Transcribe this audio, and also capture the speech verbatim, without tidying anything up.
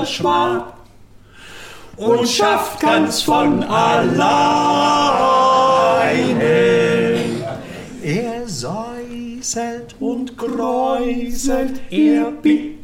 der Schwab und schafft ganz von alleine. Er säuselt und kräuselt, er biegt